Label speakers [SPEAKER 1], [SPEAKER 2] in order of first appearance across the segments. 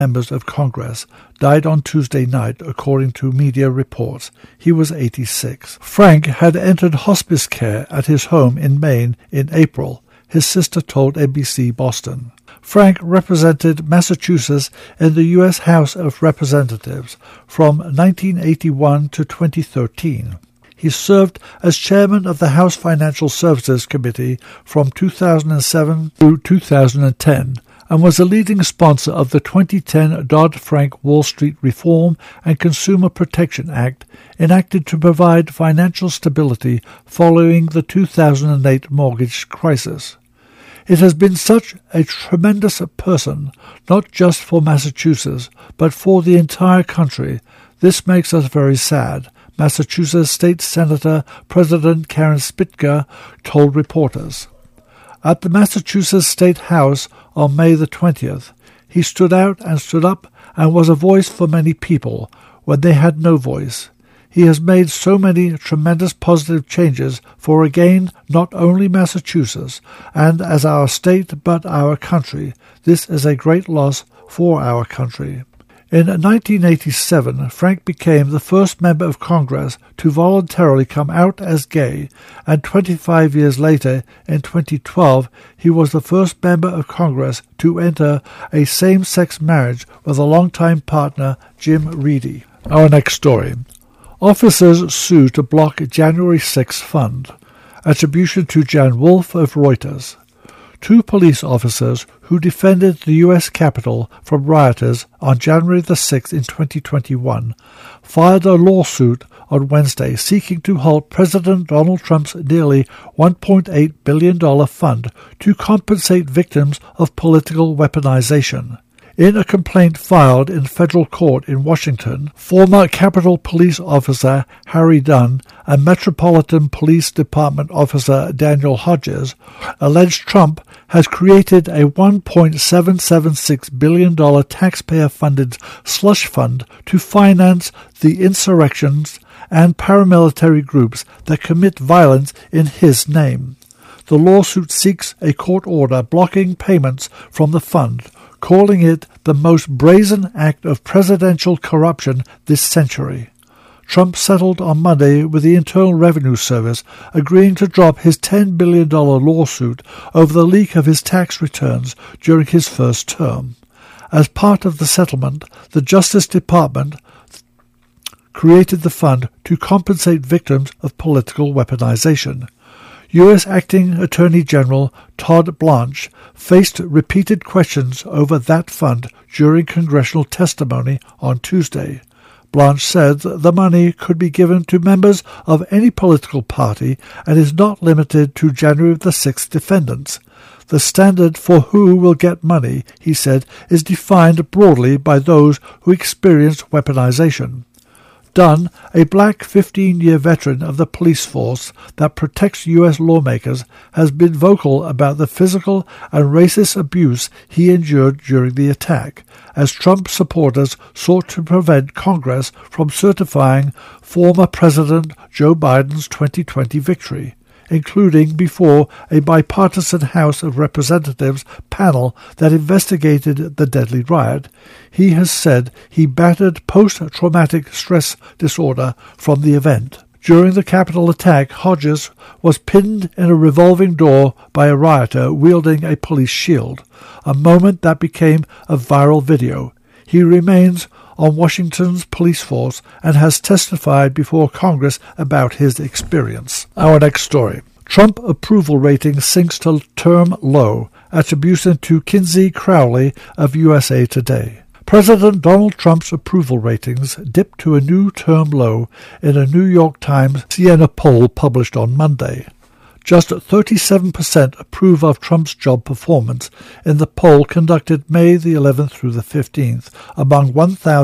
[SPEAKER 1] members of Congress, died on Tuesday night, according to media reports. He was 86. Frank had entered hospice care at his home in Maine in April, his sister told NBC Boston. Frank represented Massachusetts in the U.S. House of Representatives from 1981 to 2013. He served as chairman of the House Financial Services Committee from 2007 through 2010 and was a leading sponsor of the 2010 Dodd-Frank Wall Street Reform and Consumer Protection Act, enacted to provide financial stability following the 2008 mortgage crisis. It has been such a tremendous person, not just for Massachusetts, but for the entire country. This makes us very sad, Massachusetts State Senator President Karen Spitzer told reporters. At the Massachusetts State House on May the 20th, he stood out and stood up and was a voice for many people when they had no voice. He has made so many tremendous positive changes for, again, not only Massachusetts and as our state but our country. This is a great loss for our country. In 1987, Frank became the first member of Congress to voluntarily come out as gay, and 25 years later, in 2012, he was the first member of Congress to enter a same-sex marriage with a longtime partner, Jim Reedy. Our next story. Officers sue to block January 6 fund. Attribution to Jan Wolf of Reuters. 2 police officers who defended the U.S. Capitol from rioters on January the 6th in 2021 filed a lawsuit on Wednesday seeking to halt President Donald Trump's nearly $1.8 billion fund to compensate victims of political weaponization. In a complaint filed in federal court in Washington, former Capitol Police Officer Harry Dunn and Metropolitan Police Department Officer Daniel Hodges alleged Trump has created a $1.776 billion taxpayer-funded slush fund to finance the insurrections and paramilitary groups that commit violence in his name. The lawsuit seeks a court order blocking payments from the fund, calling it the most brazen act of presidential corruption this century. Trump settled on Monday with the Internal Revenue Service, agreeing to drop his $10 billion lawsuit over the leak of his tax returns during his first term. As part of the settlement, the Justice Department created the fund to compensate victims of political weaponization. U.S. Acting Attorney General Todd Blanche faced repeated questions over that fund during congressional testimony on Tuesday. Blanche said the money could be given to members of any political party and is not limited to January the 6th defendants. The standard for who will get money, he said, is defined broadly by those who experience weaponization. Dunn, a black 15-year veteran of the police force that protects U.S. lawmakers, has been vocal about the physical and racist abuse he endured during the attack, as Trump supporters sought to prevent Congress from certifying former President Joe Biden's 2020 victory, including before a bipartisan House of Representatives panel that investigated the deadly riot. He has said he battered post-traumatic stress disorder from the event. During the Capitol attack, Hodges was pinned in a revolving door by a rioter wielding a police shield, a moment that became a viral video. He remains on Washington's police force and has testified before Congress about his experience. Our next story. Trump approval rating sinks to term low, attribution to Kinsey Crowley of USA Today. President Donald Trump's approval ratings dipped to a new term low in a New York Times Siena poll published on Monday. Just 37% approve of Trump's job performance in the poll conducted May the 11th through the 15th among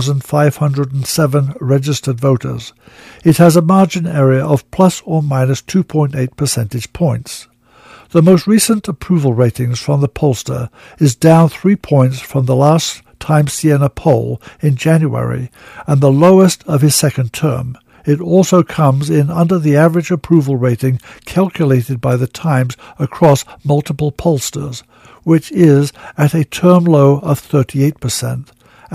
[SPEAKER 1] 1,507 registered voters. It has a margin area of plus or minus 2.8 percentage points. The most recent approval ratings from the pollster is down 3 points from the last Times Siena poll in January and the lowest of his second term. It also comes in under the average approval rating calculated by the Times across multiple pollsters, which is at a term low of 38%.